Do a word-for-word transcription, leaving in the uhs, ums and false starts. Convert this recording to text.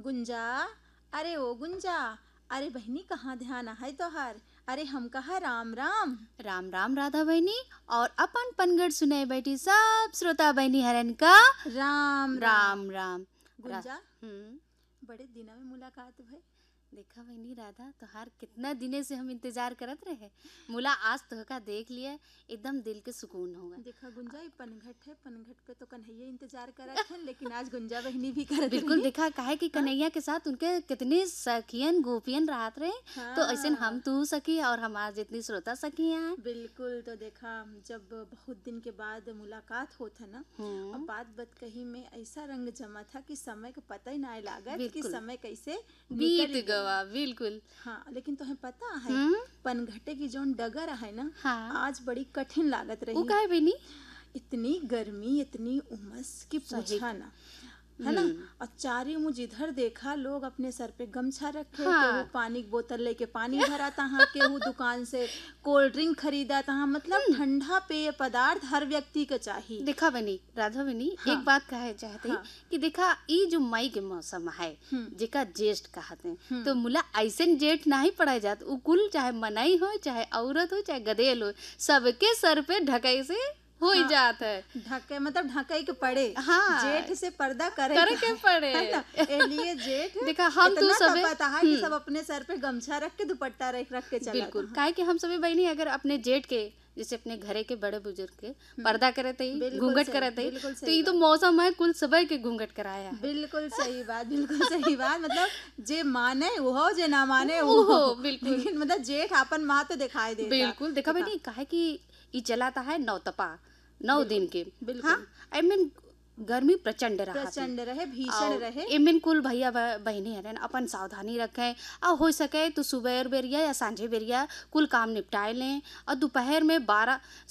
गुंजा, अरे ओ गुंजा, अरे बहनी कहाँ ध्यान है तोहार। अरे हम कहा राम राम। राम राम राधा बहनी और अपन पनगढ़ सुने बैठी सब श्रोता बहनी हरन का राम राम राम। गुंजा, हम्म बड़े दिनों में मुलाकात भई। देखा बहनी राधा तोहार कितना दिने से हम इंतजार करत रहे। मुला आज तोहका देख लिया एकदम दिल के सुकून हो गए। देखा गुंजा, ये पनघट है, पनघट पे तो कन्हैया इंतजार करत हैं, लेकिन आज गुंजा बहनी भी करत बिल्कुल रही। देखा काहे कि कन्हैया के साथ उनके कितने सखियन गोपियन रात रहे। तो ऐसे हम तू सखी और हमार जितनी श्रोता सखी हैं। बिल्कुल, तो देखा जब बहुत दिन के बाद मुलाकात होत है ना, और बात बात कही में ऐसा रंग जमा था कि समय का पता ही ना लागत कि समय कैसे बीत गवा। बिल्कुल हाँ, लेकिन तुम्हें पता है पनघटे की जोन डगर है ना, हाँ। आज बड़ी कठिन लागत रही। वो काहे बनी? इतनी गर्मी, इतनी उमस की पूछा ना, है ना। और चारी मुझ जिधर देखा लोग अपने सर पे गमछा रखे, हाँ। केहू पानी की बोतल लेके पानी भरा तहाँ, केहू दुकान से कोल्ड ड्रिंक खरीदा तहाँ, मतलब ठंडा पेय पदार्थ हर व्यक्ति को चाहिए। देखा बनी राधा बनी, हाँ। एक बात कहे चाहते हाँ। कि देखा ये जो मई के मौसम है जेका जेठ कहते हैं, तो मुला ऐसे जेठ नहीं पड़ा जात। उ कुल चाहे मनई हो, चाहे औरत हो, चाहे गदेल हो, सबके सर पे ढकाई से हो ही जात है। ढके मतलब ढकाई के पड़े, हाँ। जेठ से पर्दा करे करे के पड़े ए लिए जेठ देखा हम तू सबे पता है कि सब अपने सर पे गमछा रख के दुपट्टा रख रख के चला। बिल्कुल, काहे कि हम सभी बहनी अगर अपने जेठ के जैसे अपने घरे के बड़े बुजुर्ग के पर्दा करते ही, घूंघट करते ही, तो ये तो मौसम है कुल सबे के घूंघट कराया। बिल्कुल सही बात, बिल्कुल सही बात। मतलब जे माने वो हो, जे ना माने वो हो। बिल्कुल, लेकिन मतलब जेठ अपन माँ तो दिखाई देता। बिल्कुल देखा बहनी, काहे कि ये चलाता है नौतपा नौ दिन के। हाँ, आई मीन गर्मी प्रचंड रहा प्रचंड रहे, भीषण रहे। एमिन कुल भैया बहनी हरन अपन सावधानी रखें, और हो सके तो सुबह बेरिया या सांझे बेरिया कुल काम निपटाए लें, और दोपहर में बारह